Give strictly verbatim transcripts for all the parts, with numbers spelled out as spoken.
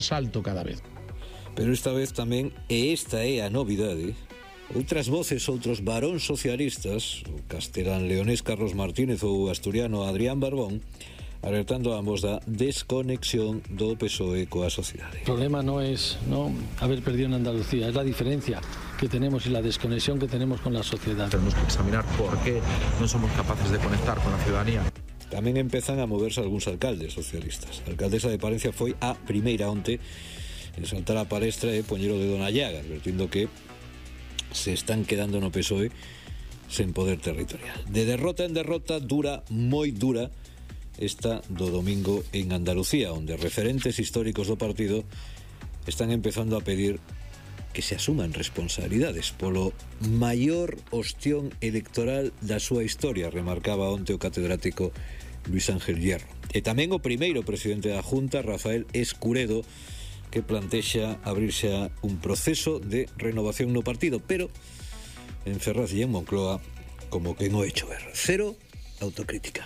alto cada vez. Pero esta vez tamén, e esta é a novidade, outras voces, outros varóns socialistas, o castelán leonés Carlos Martínez ou o asturiano Adrián Barbón, alertando a ambos da desconexión do P S O E coa sociedade. El problema no es no haber perdido en Andalucía, es la diferencia que tenemos y la desconexión que tenemos con la sociedad. Tenemos que examinar por qué no somos capaces de conectar con la ciudadanía. Tamén empezan a moverse algúns alcaldes socialistas. A alcaldesa de Palencia foi a primeira onte en saltar a palestra e poñer o dedo na llaga, advertindo que se están quedando no P S O E sen poder territorial. De derrota en derrota, dura, moi dura, esta do domingo en Andalucía, onde referentes históricos do partido están empezando a pedir que se asuman responsabilidades polo maior ostión electoral da súa historia, remarcaba onte o catedrático Luis Ángel Hierro. E tamén o primeiro presidente da Junta, Rafael Escuredo, que plantexa abrirse a un proceso de renovación no partido, pero en Ferraz e en Moncloa como que no hecho ver. Cero autocrítica.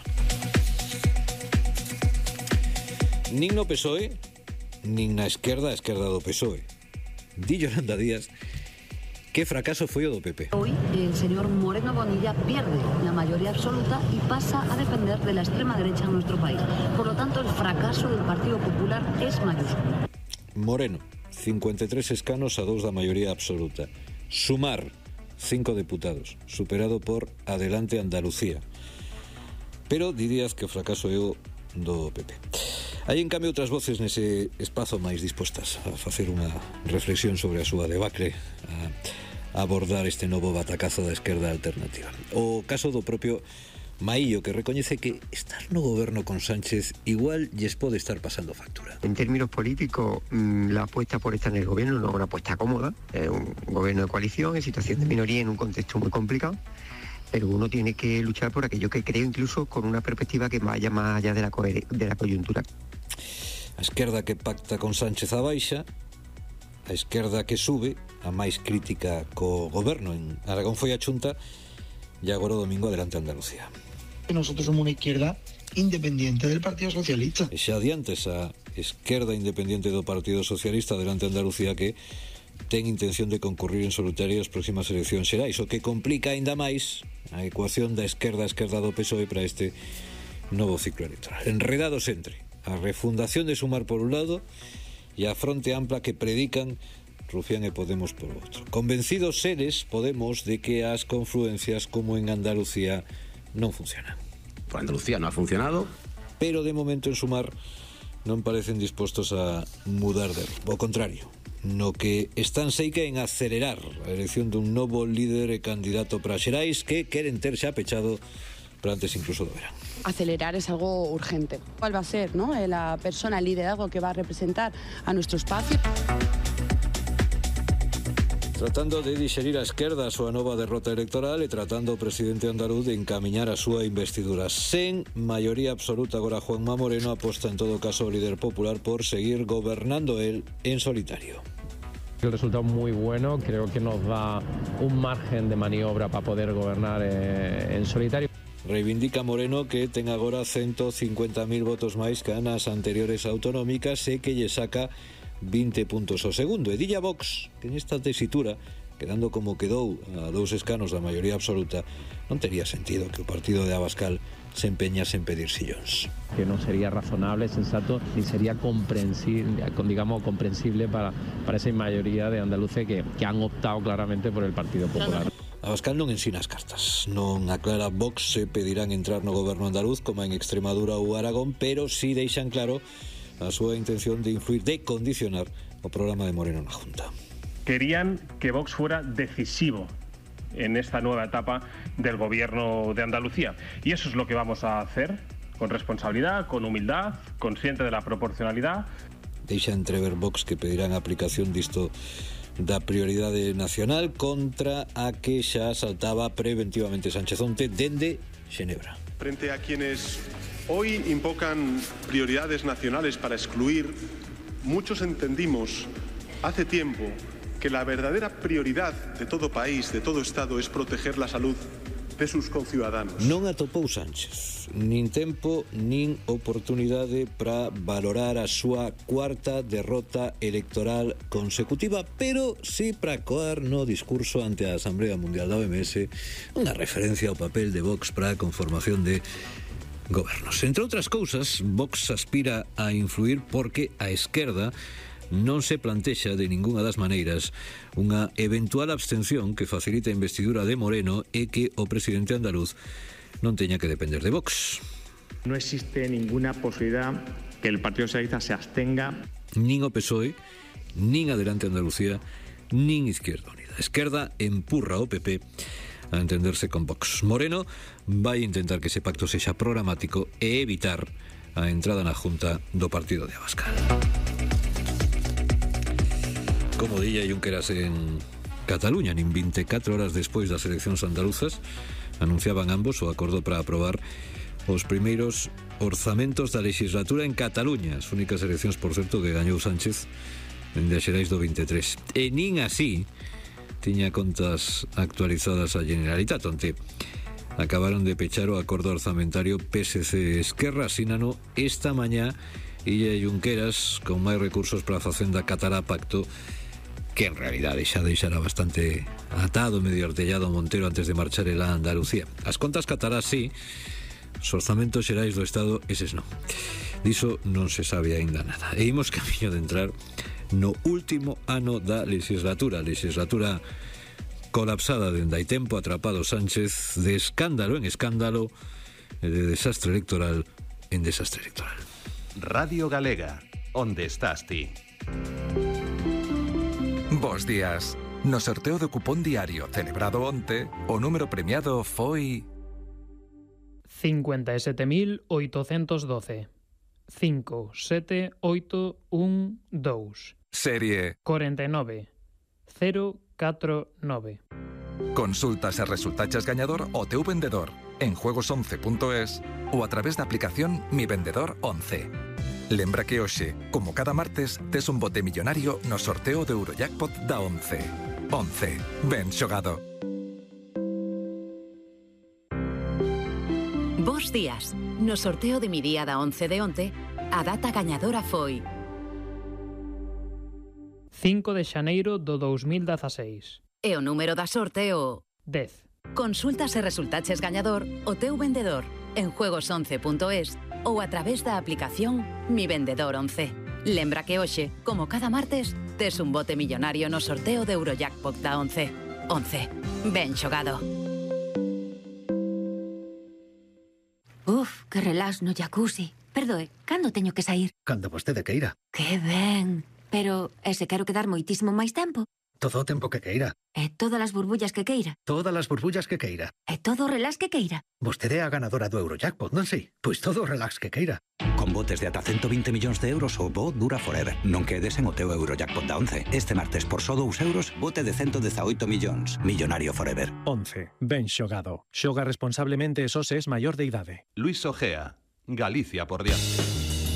Nin no P S O E, nin na esquerda, a esquerda do P S O E. Di Yolanda Díaz que fracaso foi o do P P. Hoy el señor Moreno Bonilla pierde la mayoría absoluta y pasa a depender de la extrema derecha en nuestro país. Por lo tanto, el fracaso del Partido Popular es mayúsculo. Moreno, cincuenta e tres escanos a dous da maioría absoluta. Sumar, cinco deputados, superado por Adelante Andalucía. Pero dirías que o fracaso é o do P P. Hai, en cambio, outras voces nese espazo máis dispostas a facer unha reflexión sobre a súa debacle, a abordar este novo batacazo da esquerda alternativa. O caso do propio Maíllo, que recoñece que estar no goberno con Sánchez igual lles pode estar pasando factura. En términos políticos, la apuesta por estar en el gobierno no es una apuesta cómoda, es un gobierno de coalición, en situación de minoría, en un contexto muy complicado, pero uno tiene que luchar por aquello que creo, incluso con una perspectiva que vaya más allá de la, co- de la coyuntura. A esquerda que pacta con Sánchez a baixa, a esquerda que sube, a máis crítica co goberno. En Aragón foi a Chunta e agora o domingo Adelante Andalucía. Nosotros somos una izquierda independiente del Partido Socialista. E xa adiante esa esquerda independiente do Partido Socialista Adelante Andalucía que ten intención de concurrir en solitario as próximas eleccións xerais, o que complica aínda máis a ecuación da esquerda-esquerda do P S O E para este novo ciclo electoral. Enredados entre a refundación de Sumar por un lado e a fronte ampla que predican Rufián e Podemos por outro. Convencidos seres, Podemos, de que as confluencias como en Andalucía non funcionan. Por Andalucía non ha funcionado. Pero de momento en Sumar non parecen dispostos a mudar de rumbo. Ao contrario, no que están seica en acelerar a elección dun novo líder e candidato para xerais que queren ter xa pechado para antes incluso do verán. Acelerar es algo urgente. ¿Cuál va a ser, no? La persona, el liderazgo que va a representar a nuestro espacio? Tratando de dixerir a esquerda a súa nova derrota electoral e tratando o presidente andaluz de encamiñar a súa investidura. Sen maioría absoluta, agora Juanma Moreno aposta en todo caso o líder popular por seguir gobernando él en solitario. El resultado muy bueno, creo que nos da un margen de maniobra para poder gobernar eh, en solitario. Reivindica Moreno que ten agora ciento cincuenta mil votos máis que nas anteriores autonómicas e que lle saca vinte puntos ao segundo. E dilla Vox que nesta tesitura, quedando como quedou a dous escanos da maioría absoluta, non tería sentido que o partido de Abascal se empeñase en pedir sillóns. Que no sería razonable, sensato, ni sería comprensible, digamos, comprensible para, para esa mayoría de andaluces que, que han optado claramente por el Partido Popular. Abascal non ensina as cartas, non aclara Vox se pedirán entrar no goberno andaluz como en Extremadura ou Aragón, pero sí deixan claro a súa intención de influir, de condicionar o programa de Moreno na Junta. Querían que Vox fuera decisivo en esta nueva etapa del gobierno de Andalucía. Y eso es lo que vamos a hacer, con responsabilidad, con humildad, consciente de la proporcionalidad. Deixa entrever Vox que pedirán a aplicación disto da prioridade nacional contra a que xa saltaba preventivamente Sánchez onte dende Xenebra. Frente a quienes hoy invocan prioridades nacionales para excluir, muchos entendimos hace tiempo que la verdadera prioridad de todo país, de todo Estado, es proteger la salud de sus conciudadanos. Non atopou Sánchez nin tempo nin oportunidade para valorar a súa cuarta derrota electoral consecutiva, pero sí para coar no discurso ante a Asamblea Mundial da O M S unha referencia ao papel de Vox para a conformación de gobernos. Entre outras cousas, Vox aspira a influir porque a esquerda non se plantexa de ningunha das maneiras unha eventual abstención que facilite a investidura de Moreno e que o presidente andaluz non teña que depender de Vox. No existe ninguna posibilidad que el Partido Socialista se abstenga. Nin o P S O E, nin Adelante Andalucía, nin Izquierda Unida. A esquerda empurra o P P a entenderse con Vox. Moreno vai intentar que ese pacto sexa programático e evitar a entrada na Junta do partido de Abascal. Como día Junqueras en Cataluña, nin veinticuatro horas despois das eleccións andaluzas, anunciaban ambos o acordo para aprobar os primeiros orzamentos da legislatura en Cataluña, as únicas eleccións, por certo, que gañou Sánchez dende as xerais do veintitrés. E nin así tiña contas actualizadas a Generalitat, onte acabaron de pechar o acordo orzamentario P S C Esquerra, sínano esta mañá Illa Junqueras con máis recursos para a Facenda catará pacto que en realidade xa deixará bastante atado, medio artellado Montero antes de marchar el a Andalucía. As contas catarás sí, os orzamentos xerais do Estado eses non. Diso non se sabe aínda nada. E imos camiño de entrar no último ano da legislatura, legislatura colapsada dende hai tempo, atrapado Sánchez de escándalo en escándalo e de desastre electoral en desastre electoral. Radio Galega, onde estás ti? Bos días. No sorteo do cupón diario celebrado onte, o número premiado foi cincuenta e sete mil oitocentos doce. cinco sete oito un dous. Serie cuarenta y nueve cero catro nove. Consultas e resultaches gañador o teu vendedor en juegos once punto es ou a través da aplicación Mi Vendedor once. Lembra que hoxe, como cada martes, tes un bote millonario no sorteo do Eurojackpot da once. once. Ben xogado. Bos días. No sorteo de mi día da once de onte, a data gañadora foi cinco de xaneiro do dous mil dezaseis. E o número da sorte o dez. Consulta se resultaches gañador o teu vendedor en juegos once punto es ou a través da aplicación Mi Vendedor once. Lembra que hoxe, como cada martes, tes un bote millonario no sorteo de Eurojackpot da once. once. Ben xogado. Uf, que relax no jacuzzi. Perdoe, cando teño que sair? Cando vostede queira. Que ben. Pero, e se quero quedar moitísimo máis tempo? Todo o tempo que queira. E todas as burbullas que queira? Todas as burbullas que queira. E todo o relax que queira? Vostede é a ganadora do Eurojackpot, non sei? Pois todo o relax que queira. Con botes de ata ciento veinte millóns de euros o bo dura forever. Non quedes en o teu Eurojackpot da once. Este martes por só dous euros, bote de ciento dezaoito millóns. Millonario forever. once. Ben xogado. Xoga responsablemente e só se es maior de idade. Luis Ojea, Galicia por diante.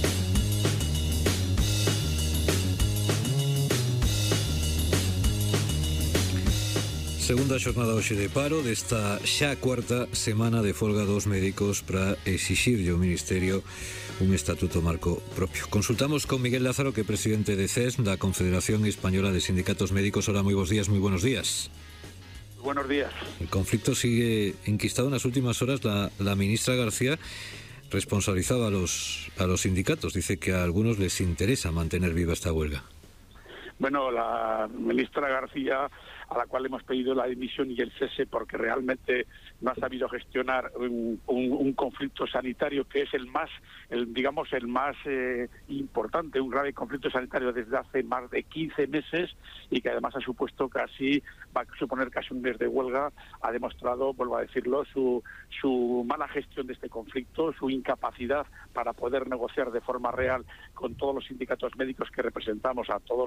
Segunda xornada hoxe de paro desta xa cuarta semana de folga dos médicos para exixirlle ao Ministerio un estatuto marco propio. Consultamos con Miguel Lázaro, que é presidente de C E S, da Confederación Española de Sindicatos Médicos. Hola, moi bons días, moi buenos días. Buenos días. El conflicto sigue enquistado. En las últimas horas la, la ministra García responsabilizaba a los, a los sindicatos. Dice que a algunos les interesa mantener viva esta huelga. Bueno, la ministra García, a la cual hemos pedido la dimisión y el cese porque realmente no ha sabido gestionar un, un, un conflicto sanitario que es el más, el, digamos, el más eh, importante, un grave conflicto sanitario desde hace más de quince meses y que además ha supuesto casi, va a suponer casi un mes de huelga. Ha demostrado, vuelvo a decirlo, su, su mala gestión de este conflicto, su incapacidad para poder negociar de forma real con todos los sindicatos médicos que representamos a todos los médicos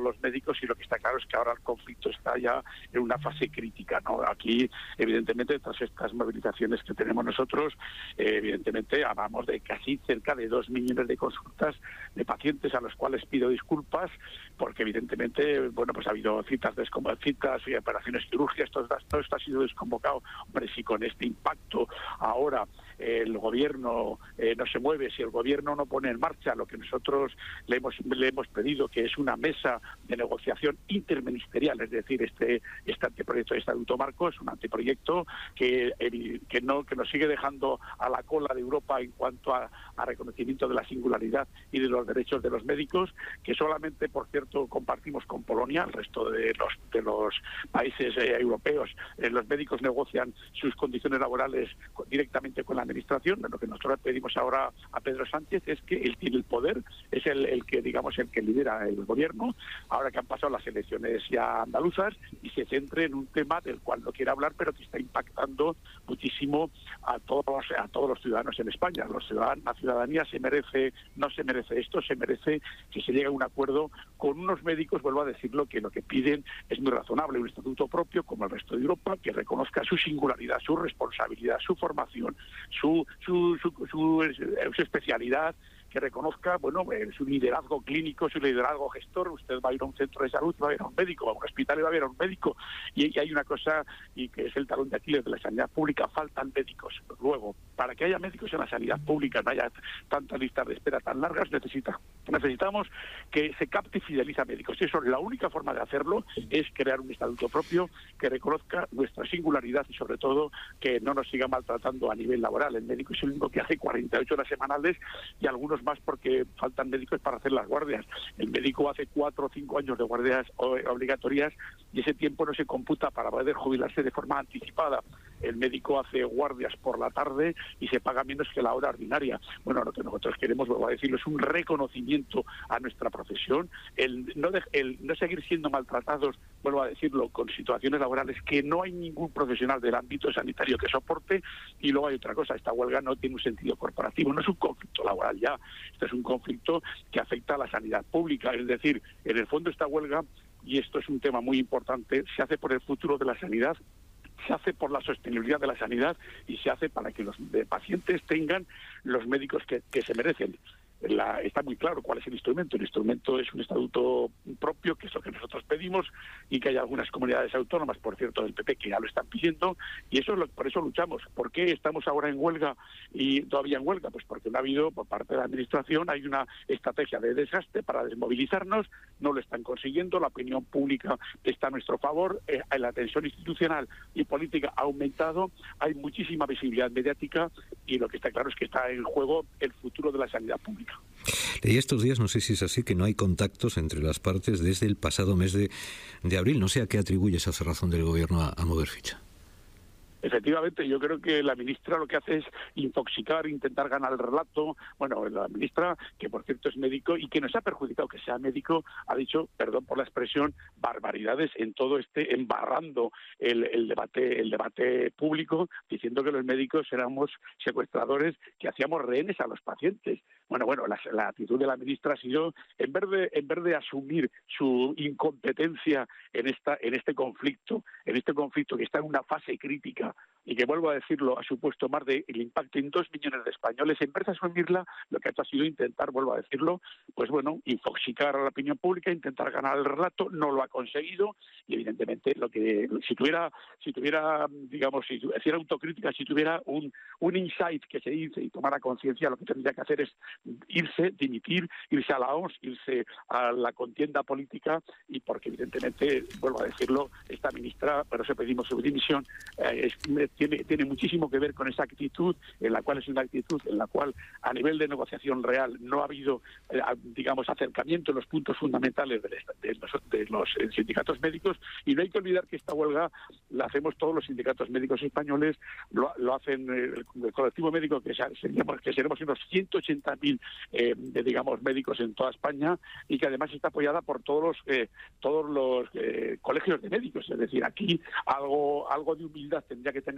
médicos, y lo que está claro es que ahora el conflicto está ya en una fase crítica, ¿no? Aquí, evidentemente, tras estas movilizaciones que tenemos nosotros, eh, evidentemente hablamos de casi cerca de dos millones de consultas de pacientes a los cuales pido disculpas, porque evidentemente, bueno, pues ha habido citas, descom- citas y operaciones quirúrgicas, todo, todo esto ha sido desconvocado. Hombre, si con este impacto ahora eh, el gobierno eh, no se mueve, si el gobierno no pone en marcha lo que nosotros le hemos, le hemos pedido, que es una mesa de negociación interministerial, es decir, este, este anteproyecto de Estatuto Marco es un anteproyecto que, que, no, que nos sigue dejando a la cola de Europa en cuanto a, a reconocimiento de la singularidad y de los derechos de los médicos, que solamente, por cierto, compartimos con Polonia. El resto de los, de los países eh, europeos, eh, los médicos negocian sus condiciones laborales con, directamente con la administración. Lo que nosotros pedimos ahora a Pedro Sánchez es que él tiene el poder, es el, el que, digamos, el que lidera el gobierno, ahora que han pasado las elecciones ya andaluzas, y se centre en un tema del cual no quiere hablar, pero que está impactando muchísimo a todos, a todos los ciudadanos en España. Los ciudadanos, la ciudadanía se merece, no se merece esto, se merece que se llegue a un acuerdo con unos médicos, vuelvo a decirlo, que lo que piden es muy razonable, un estatuto propio como el resto de Europa, que reconozca su singularidad, su responsabilidad, su formación, su, su, su, su, su especialidad, que reconozca, bueno, su liderazgo clínico, su liderazgo gestor. Usted va a ir a un centro de salud, va a ir a un médico, va a un hospital y va a ir a un médico. Y, y hay una cosa, y que es el talón de Aquiles de la sanidad pública: faltan médicos. Luego, para que haya médicos en la sanidad pública, no haya tantas listas de espera tan largas, necesita, necesitamos que se capte y fidelice a médicos. Y eso, la única forma de hacerlo es crear un estatuto propio que reconozca nuestra singularidad y, sobre todo, que no nos siga maltratando a nivel laboral. El médico es el único que hace cuarenta y ocho horas semanales, y algunos más porque faltan médicos para hacer las guardias. El médico hace cuatro o cinco años de guardias obligatorias, y ese tiempo no se computa para poder jubilarse de forma anticipada. El médico hace guardias por la tarde y se paga menos que la hora ordinaria. Bueno, lo que nosotros queremos, vuelvo a decirlo, es un reconocimiento a nuestra profesión, el no, de, el no seguir siendo maltratados, vuelvo a decirlo, con situaciones laborales que no hay ningún profesional del ámbito sanitario que soporte. Y luego hay otra cosa: esta huelga no tiene un sentido corporativo, no es un conflicto laboral ya, esto es un conflicto que afecta a la sanidad pública. Es decir, en el fondo esta huelga, y esto es un tema muy importante, se hace por el futuro de la sanidad, se hace por la sostenibilidad de la sanidad, y se hace para que los pacientes tengan los médicos que, que se merecen. La, está muy claro cuál es el instrumento. El instrumento es un estatuto propio, que es lo que nosotros pedimos, y que hay algunas comunidades autónomas, por cierto, del P P, que ya lo están pidiendo, y eso es lo, por eso luchamos. ¿Por qué estamos ahora en huelga y todavía en huelga? Pues porque no ha habido, por parte de la Administración, hay una estrategia de desgaste para desmovilizarnos, no lo están consiguiendo, la opinión pública está a nuestro favor, eh, la tensión institucional y política ha aumentado, hay muchísima visibilidad mediática, y lo que está claro es que está en juego el futuro de la sanidad pública. Leí estos días, no sé si es así, que no hay contactos entre las partes desde el pasado mes de, de abril. No sé a qué atribuye esa cerrazón del gobierno a, a mover ficha. Efectivamente, yo creo que la ministra lo que hace es intoxicar, intentar ganar el relato. Bueno, la ministra, que por cierto es médico y que nos ha perjudicado que sea médico, ha dicho, perdón por la expresión, barbaridades en todo este, embarrando el, el debate el debate público, diciendo que los médicos éramos secuestradores, que hacíamos rehenes a los pacientes. Bueno, bueno, la, la actitud de la ministra ha sido, en vez de, en vez de asumir su incompetencia en esta en este conflicto, en este conflicto que está en una fase crítica, y que, vuelvo a decirlo, ha supuesto más de el impacto en dos millones de españoles, en vez de asumirla, lo que ha hecho ha sido intentar, vuelvo a decirlo, pues bueno, infoxicar a la opinión pública, intentar ganar el relato. No lo ha conseguido, y evidentemente lo que si tuviera, si tuviera, digamos, si hiciera autocrítica, si tuviera un, un insight que se dice y tomara conciencia, lo que tendría que hacer es irse, dimitir, irse a la O M S, irse a la contienda política, y porque evidentemente, vuelvo a decirlo, esta ministra, por eso pedimos su dimisión, eh, es Tiene, tiene muchísimo que ver con esa actitud, en la cual es una actitud en la cual a nivel de negociación real no ha habido, eh, digamos, acercamiento en los puntos fundamentales de, de, los, de los sindicatos médicos. Y no hay que olvidar que esta huelga la hacemos todos los sindicatos médicos españoles, lo, lo hacen el, el colectivo médico, que, seríamos, que seremos unos ciento ochenta mil eh, digamos, médicos en toda España, y que además está apoyada por todos los eh, todos los eh, colegios de médicos. Es decir, aquí algo algo de humildad tendría que tener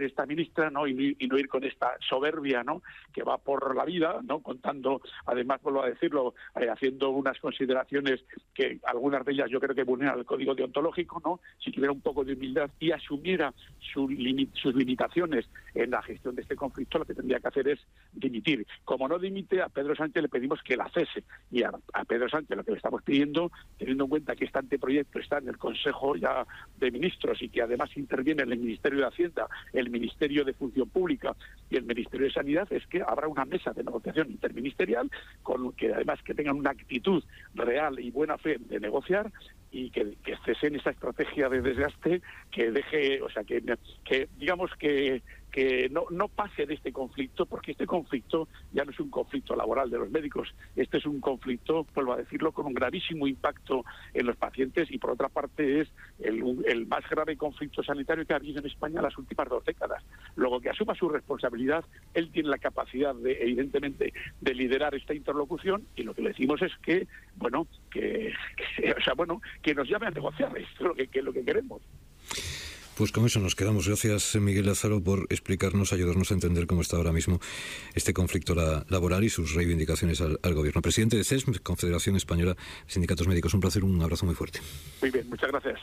de esta ministra, ¿no? Y, y no ir con esta soberbia, ¿no? Que va por la vida, ¿no? Contando, además, vuelvo a decirlo, eh, haciendo unas consideraciones que algunas de ellas yo creo que vulneran el código deontológico, ¿no? Si tuviera un poco de humildad y asumiera su limi- sus limitaciones en la gestión de este conflicto, lo que tendría que hacer es dimitir. Como no dimite, a Pedro Sánchez le pedimos que la cese. Y a, a Pedro Sánchez lo que le estamos pidiendo, teniendo en cuenta que este anteproyecto está en el Consejo ya de Ministros y que además interviene en el Ministerio de Hacienda, el Ministerio de Función Pública y el Ministerio de Sanidad, es que habrá una mesa de negociación interministerial con que además que tengan una actitud real y buena fe de negociar y que, que cesen esa estrategia de desgaste, que deje, o sea, que, que digamos que que no, no pase de este conflicto, porque este conflicto ya no es un conflicto laboral de los médicos, este es un conflicto, vuelvo a decirlo, con un gravísimo impacto en los pacientes y por otra parte es el, el más grave conflicto sanitario que ha habido en España en las últimas dos décadas. Luego que asuma su responsabilidad, él tiene la capacidad, de, evidentemente, de liderar esta interlocución y lo que le decimos es que, bueno, que, que o sea, bueno, que nos llame a negociar, esto es lo que, que, lo que queremos. Pues con eso nos quedamos. Gracias, Miguel Lázaro, por explicarnos, ayudarnos a entender cómo está ahora mismo este conflicto la, laboral y sus reivindicaciones al, al Gobierno. Presidente de C E S M, Confederación Española de Sindicatos Médicos, un placer, un abrazo muy fuerte. Muy bien, muchas gracias.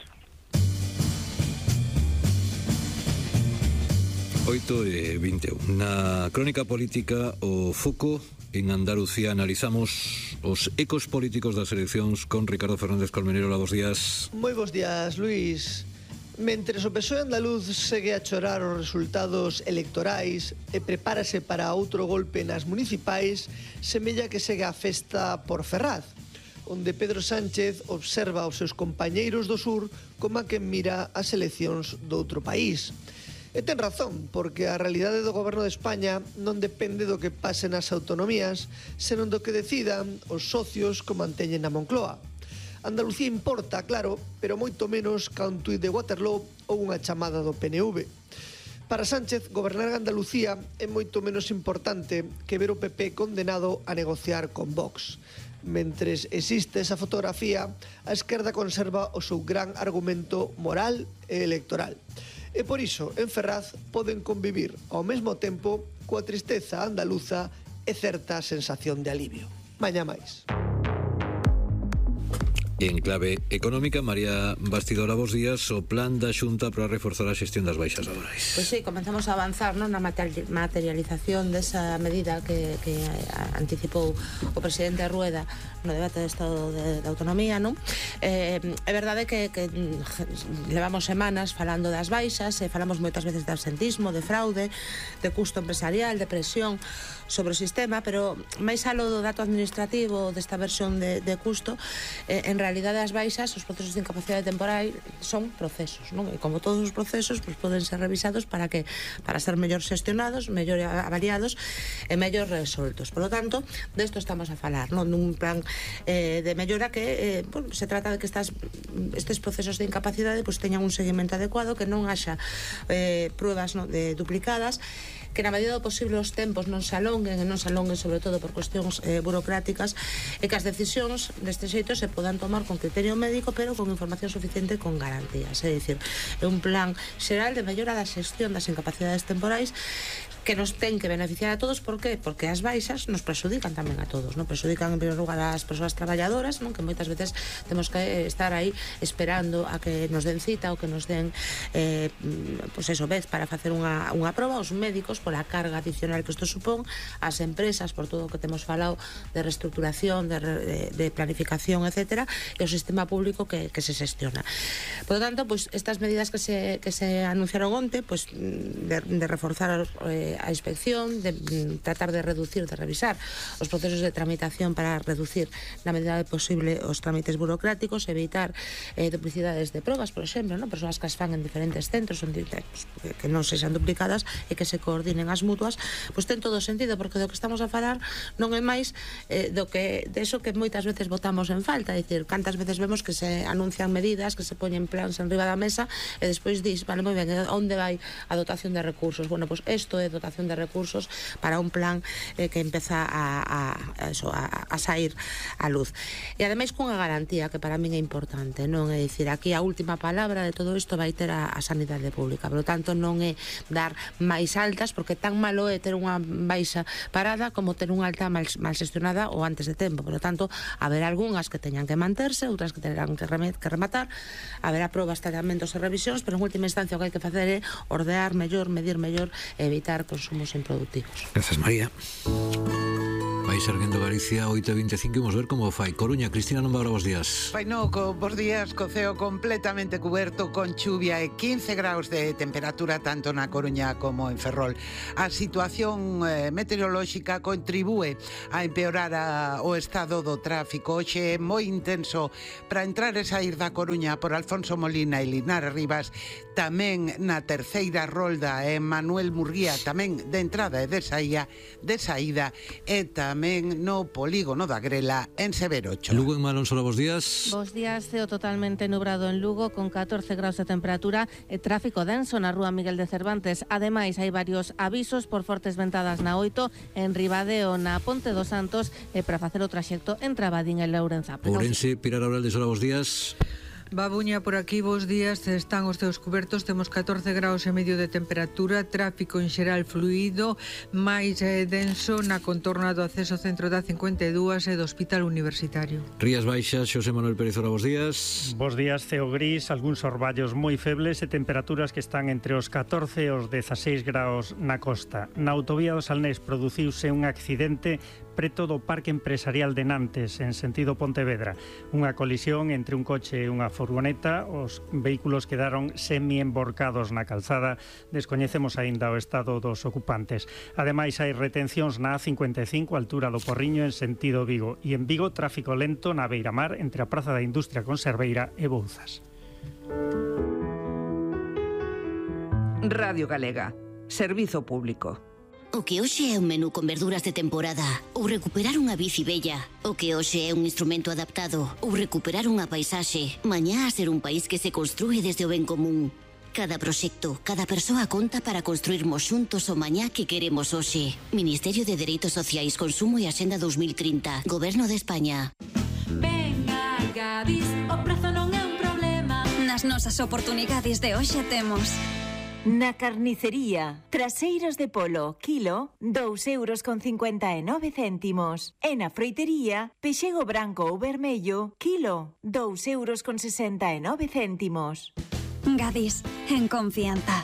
oito e vinte e un. Na crónica política o foco en Andalucía analizamos os ecos políticos das eleccións con Ricardo Fernández Colmenero. Hola, bos días. Moi bos días, Luís. Mentres o P S O E andaluz segue a chorar os resultados electorais e prepárase para outro golpe nas municipais, semella que segue a festa por Ferraz, onde Pedro Sánchez observa os seus compañeiros do sur como a quen mira as eleccións do outro país. E ten razón, porque a realidade do goberno de España non depende do que pase nas autonomías, senón do que decidan os socios que manteñen a Moncloa. Andalucía importa, claro, pero moito menos ca un tuit de Waterloo ou unha chamada do P N V. Para Sánchez, gobernar Andalucía é moito menos importante que ver o P P condenado a negociar con Vox. Mentres existe esa fotografía, a esquerda conserva o seu gran argumento moral e electoral. E por iso, en Ferraz, poden convivir ao mesmo tempo coa tristeza andaluza e certa sensación de alivio. Mañá máis. En clave económica, María Bastidora, bos días. O plan da Xunta para reforzar a xestión das baixas laborais. Pois sí, comenzamos a avanzar, non, na materialización desa medida que, que anticipou o presidente Rueda no debate de Estado de, de Autonomía, non? Eh, é verdade que, que levamos semanas falando das baixas, e falamos moitas veces de absentismo, de fraude, de custo empresarial, de presión sobre o sistema, pero máis alo do dato administrativo desta versión de, de custo, eh, en realidade as baixas, os procesos de incapacidade temporal son procesos, non? E como todos os procesos, pues, poden ser revisados para que para ser mellor xestionados, mellor avaliados e mellor resoltos. Por lo tanto, desto estamos a falar, non? Nun plan eh, de mellora que eh, bueno, se trata de que estas, estes procesos de incapacidade pues, teñan un seguimento adecuado, que non haxa eh, pruebas no, de duplicadas, que na medida do posible os tempos non se alonguen e non se alonguen sobre todo por cuestións eh, burocráticas e que as decisións deste xeito se podan tomar con criterio médico pero con información suficiente e con garantías. É dicir, é un plan xeral de mellora da xestión das incapacidades temporais que nos ten que beneficiar a todos. Por qué? Porque as baixas nos presudican tamén a todos, non? Presudican en primeiro lugar as persoas traballadoras, non? Que moitas veces temos que estar aí esperando a que nos den cita ou que nos den eh, pues eso, vez para facer unha, unha proba, os médicos pola carga adicional que isto supón, as empresas por todo o que temos falado de reestructuración, de, de, de planificación, etcétera, e o sistema público que, que se xestiona. Por lo tanto, pues, estas medidas que se, que se anunciaron onte, pues, de, de reforzar eh, a inspección, de mm, tratar de reducir, de revisar os procesos de tramitación para reducir na medida de posible os trámites burocráticos, evitar eh, duplicidades de probas, por exemplo, ¿no? Persoas que as fan en diferentes centros onde, pues, que non sexan duplicadas e que se coordinen as mutuas, pois pues, ten todo o sentido, porque do que estamos a falar non é máis eh, do que de eso que moitas veces votamos en falta, é dicir, cantas veces vemos que se anuncian medidas, que se poñen plans en riba da mesa e despois dis, vale, moi ben, onde vai a dotación de recursos? Bueno, pois pues, isto é dotación de recursos para un plan eh, que empeza a, a, a, eso, a, a sair a luz. E ademais cunha garantía que para min é importante, non é dicir, aquí a última palabra de todo isto vai ter a, a sanidade pública, por lo tanto non é dar máis altas, porque tan malo é ter unha baixa parada como ter unha alta mal, mal xestionada ou antes de tempo, por lo tanto haber algunhas que teñan que manterse, outras que terán que, rem que rematar, haberá probas, tratamentos e revisións, pero en última instancia o que hai que facer é ordear mellor, medir mellor e evitar consumos improductivos. Gracias, María. Vais erguendo Galicia oito e vinte e cinco, imos ver como fai Coruña. Cristina Nombra, bos días. Fai no, co, bos días, co ceo completamente cuberto con chuvia e quince graus de temperatura tanto na Coruña como en Ferrol. A situación eh, meteorolóxica contribúe a empeorar a, o estado do tráfico. Hoxe é moi intenso para entrar e sair da Coruña por Alfonso Molina e Linares Rivas, tamén na terceira rolda e Manuel Murguía, tamén de entrada e de saída, de saída e tamén tamén no polígono da Grela en Severocho. Lugo en Malón, solo bos días. Bos días, ceo totalmente nubrado en Lugo con catorce graus de temperatura e tráfico denso na rúa Miguel de Cervantes. Ademais, hai varios avisos por fortes ventadas na oito, en Ribadeo, na Ponte dos Santos e para facer o traxecto entre Abadín e Lourenza. Ourense, Pilar Aurel de Sola, bos días. Babuña, por aquí, bos días, están os teus cubertos, temos catorce graus e medio de temperatura, tráfico en xeral fluido, máis eh, denso na contorna do acceso ao centro da cincuenta e dúas e do Hospital Universitario. Rías Baixas, Xosé Manuel Pérez, ora, bos días. Bos días, ceo gris, algúns orballos moi febles e temperaturas que están entre os catorce e os dezaseis graus na costa. Na autovía do Salnés produciuse un accidente preto do Parque Empresarial de Nantes, en sentido Pontevedra. Unha colisión entre un coche e unha furgoneta, os vehículos quedaron semi-emborcados na calzada, descoñecemos aínda o estado dos ocupantes. Ademais, hai retencións na A cincuenta e cinco, altura do Porriño, en sentido Vigo, e en Vigo, tráfico lento na Beiramar, entre a Praza da Industria Conserveira e Bouzas. Radio Galega, servizo público. O que hoxe é un menú con verduras de temporada ou recuperar unha bici bella. O que hoxe é un instrumento adaptado ou recuperar unha paisaxe. Mañá a ser un país que se construe desde o ben común. Cada proxecto, cada persoa conta para construirmos xuntos o mañá que queremos hoxe. Ministerio de Dereitos Sociais, Consumo e Axenda dos mil trinta. Goberno de España. Venga, Gadis, o prezo non é un problema. Nas nosas oportunidades de hoxe temos... Na carnicería, traseiros de polo, kilo, dous euros con cincuenta e nove céntimos. E na froitería, pexego branco ou vermello, kilo, dous euros con sesenta e nove céntimos. Gadis, en confianza.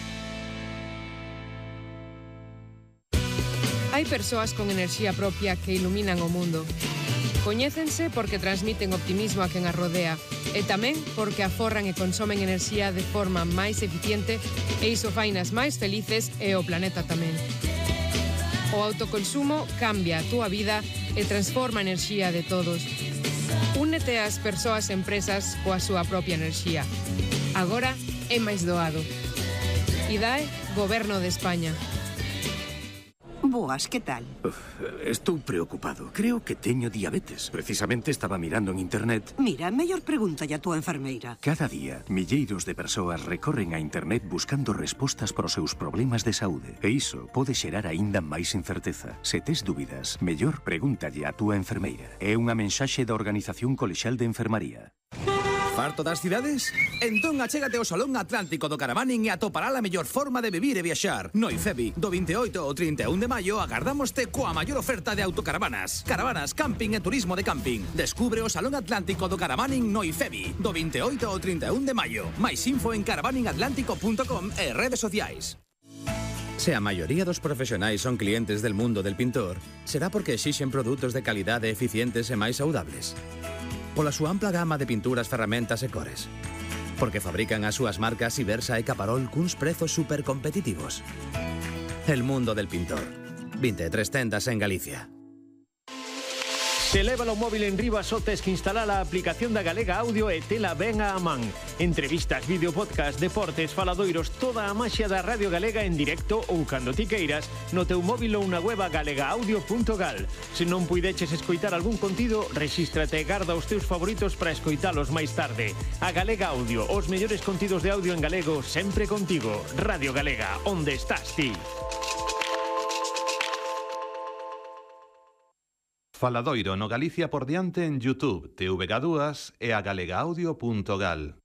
Hai persoas con enerxía propia que iluminan o mundo. Coñécense porque transmiten optimismo a quen as rodea e tamén porque aforran e consomen enerxía de forma máis eficiente e iso fainas máis felices e o planeta tamén. O autoconsumo cambia a túa vida e transforma a enerxía de todos. Únete ás persoas e empresas coa súa propia enerxía. Agora é máis doado. I D A E, Goberno de España. Boas, que tal? Uf, estou preocupado. Creo que teño diabetes. Precisamente estaba mirando en internet. Mira, mellor pregúntalle a túa enfermeira. Cada día, milleiros de persoas recorren a internet buscando respostas para os seus problemas de saúde. E iso pode xerar aínda máis incerteza. Se tes dúbidas, mellor pregúntalle a túa enfermeira. É unha mensaxe da Organización Colexial de Enfermaría. Farto das cidades? Entón achégate ao Salón Atlántico do Caravaning e atopará a mellor forma de vivir e viaxar. No IFEBI, do vinte e oito ao trinta e un de maio, agardámoste coa maior oferta de autocaravanas. Caravanas, camping e turismo de camping. Descubre o Salón Atlántico do Caravaning no IFEBI, do vinte e oito ao trinta e un de maio. Mais info en caravaning atlántico punto com e redes sociais. Se a maioría dos profesionais son clientes del mundo del pintor, será porque exixen produtos de calidade eficientes e máis saudables. Pola súa ampla gama de pinturas, ferramentas e cores. Porque fabrican as súas marcas Ibersa e Caparol cuns prezos super competitivos. El mundo del pintor. vinte e tres tendas en Galicia. Se leva o móvil en riba só tes que instalar a aplicación da Galega Audio e tela ben a man. Entrevistas, vídeo podcast, deportes, faladoiros, toda a maxia da Radio Galega en directo ou cando ti queiras no teu móvil ou na web galega audio punto gal. Se non puideches escoitar algún contido, rexístrate e garda os teus favoritos para escoitalos máis tarde. A Galega Audio, os mellores contidos de audio en galego sempre contigo. Radio Galega, onde estás ti? Faladoiro no Galicia por diante en YouTube, T V G dúas e a galegaudio punto gal.